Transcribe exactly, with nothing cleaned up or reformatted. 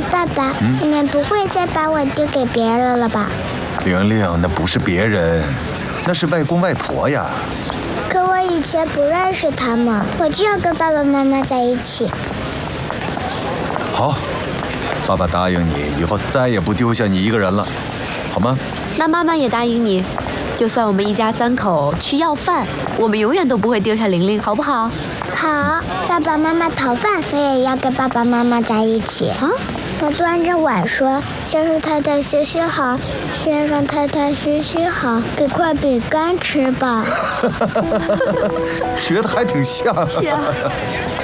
爸爸，嗯、你们不会再把我丢给别人了吧？ 玲玲，那不是别人，那是外公外婆呀。 可我以前不认识他们，我就要跟爸爸妈妈在一起。 好，爸爸答应你，以后再也不丢下你一个人了，好吗？ 那妈妈也答应你，就算我们一家三口去要饭，我们永远都不会丢下玲玲，好不好？ 好，爸爸妈妈讨饭，我也要跟爸爸妈妈在一起啊！我端着碗说：“先生太太歇歇好，先生太太歇歇好，给块饼干吃吧。” 学得还挺像。 是啊。